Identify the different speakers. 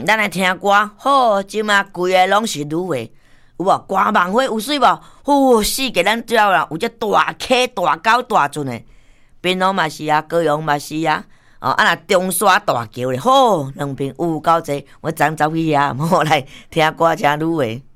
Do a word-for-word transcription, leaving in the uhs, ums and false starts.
Speaker 1: 咱来听歌，好，即马规个拢是女话，有无？歌梦花有水无？呼，四界咱遮啦，有只大溪、大狗、大船的，槟榔嘛是啊，高雄嘛是啊，哦，啊那中山大桥咧，好，两边有够济，我昨走去遐，好来听歌，听女话。